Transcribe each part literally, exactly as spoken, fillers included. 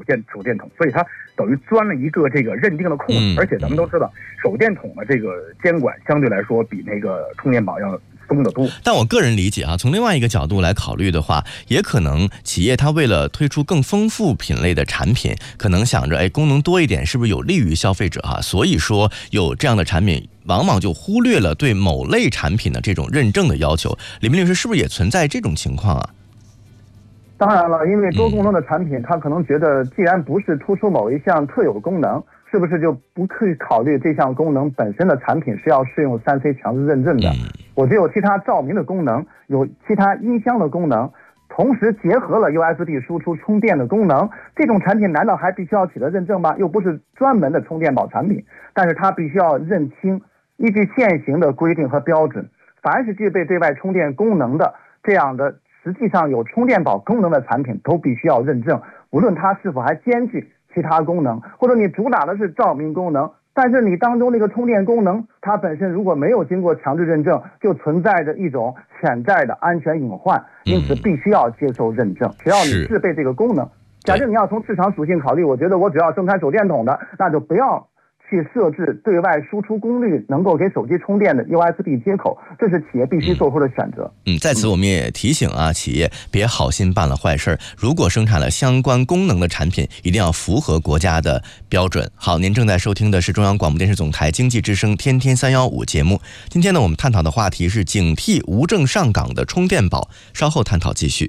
电手电筒，所以它等于钻了一个这个认定的空子。 嗯、 而且咱们都知道，手电筒的这个监管相对来说比那个充电宝要松得多。 但我个人理解啊，从另外一个角度来考虑的话，也可能企业它为了推出更丰富品类的产品，可能想着哎功能多一点是不是有利于消费者哈、啊？所以说有这样的产品，往往就忽略了对某类产品的这种认证的要求。李明律师，是不是也存在这种情况啊？ 当然了，因为多功能的产品，他可能觉得既然不是突出某一项特有功能，是不是就不去考虑这项功能本身的产品是要适用 三 C 强制认证的？我只有其他照明的功能，有其他音箱的功能，同时结合了 U S B 输出充电的功能，这种产品难道还必须要取得认证吗？又不是专门的充电宝产品，但是它必须要认清，依据现行的规定和标准，凡是具备对外充电功能的这样的实际上有充电宝功能的产品都必须要认证，无论它是否还兼具其他功能，或者你主打的是照明功能，但是你当中那个充电功能它本身如果没有经过强制认证，就存在着一种潜在的安全隐患，因此必须要接受认证。只要你具备这个功能，假设你要从市场属性考虑，我觉得我只要生产手电筒的，那就不要去设置对外输出功率能够给手机充电的 U S B 接口，这是企业必须做出的选择。 嗯，在此我们也提醒啊，企业别好心办了坏事，如果生产了相关功能的产品，一定要符合国家的标准。好，您正在收听的是中央广播电视总台经济之声天天三一五节目。今天呢，我们探讨的话题是警惕无证上岗的充电宝，稍后探讨继续。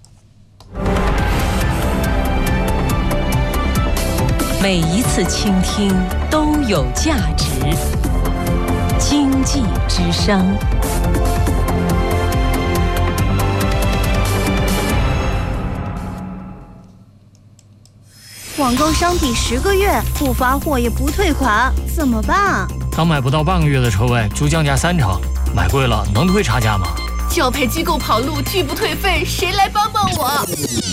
每一次倾听都有价值。经济之声。 网购商品十个月不发货也不退款，怎么办？ 刚买不到半个月的车位就降价三成，买贵了能退差价吗？ 教培机构跑路拒不退费，谁来帮帮我？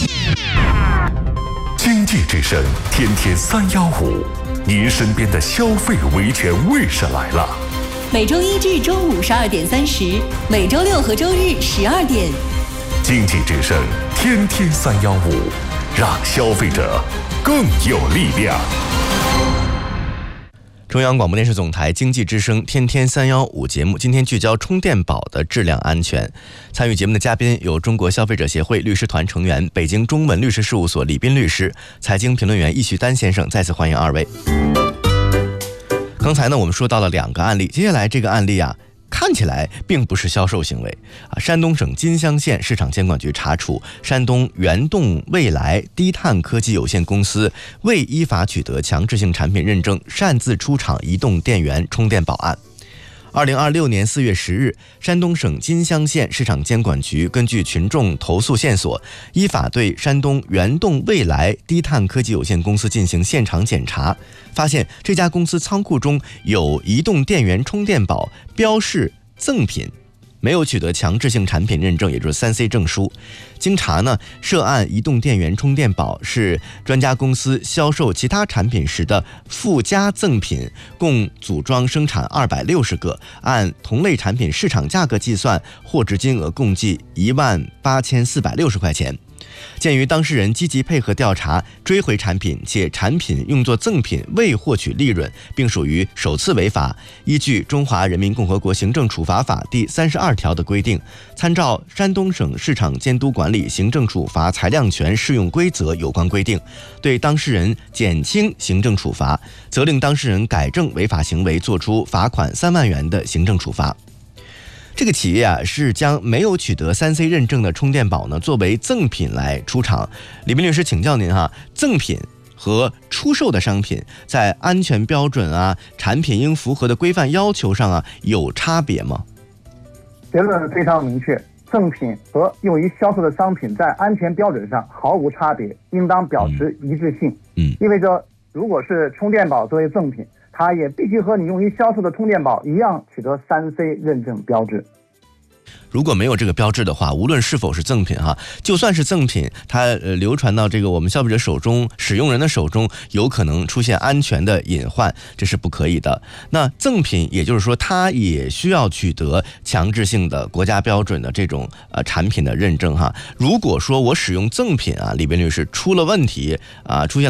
经济之声天天三幺五，您身边的消费维权卫士来了。 每周一至周五十二点三十，每周六和周日十二点。 经济之声天天三幺五，让消费者更有力量。 中央广播电视总台经济之声天天三一五节目，今天聚焦充电宝的质量安全。参与节目的嘉宾有中国消费者协会律师团成员、北京中文律师事务所李斌律师、财经评论员易旭丹先生，再次欢迎二位。刚才呢，我们说到了两个案例，接下来这个案例啊，看起来并不是销售行为啊。山东省金乡县市场监管局查处山东原动未来低碳科技有限公司未依法取得强制性产品认证，擅自出厂移动电源充电宝案。二零二六年四月十日，山东省金乡县市场监管局根据群众投诉线索，依法对山东原动未来低碳科技有限公司进行现场检查，发现这家公司仓库中有移动电源充电宝标示赠品，没有取得强制性产品认证，也就是 三 C 证书。经查呢，涉案移动电源充电宝是专家公司销售其他产品时的附加赠品，共组装生产二百六十个，按同类产品市场价格计算，货值金额共计一万八千四百六十块钱。鉴于当事人积极配合调查，追回产品，且产品用作赠品未获取利润，并属于首次违法，依据《中华人民共和国行政处罚法》第三十二条的规定，参照山东省市场监督管理行政处罚裁量权适用规则有关规定，对当事人减轻行政处罚，责令当事人改正违法行为，作出罚款三万元的行政处罚。这个企业啊，是将没有取得 三 C 认证的充电宝呢作为赠品来出厂。李斌律师，请教您哈，赠品和出售的商品在安全标准啊、产品应符合的规范要求上啊有差别吗？ 结论非常明确，赠品和用于销售的商品在安全标准上毫无差别，应当保持一致性。 嗯， 意味着如果是充电宝作为赠品，它也必须和你用于销售的充电宝一样取得 三 C 认证标志。 如果没有这个标志的话，无论是否是赠品哈，就算是赠品，它呃流传到这个我们消费者手中、使用人的手中，有可能出现安全的隐患，这是不可以的。那赠品，也就是说，它也需要取得强制性的国家标准的这种呃产品的认证哈。如果说我使用赠品啊，李斌律师出了问题啊，出现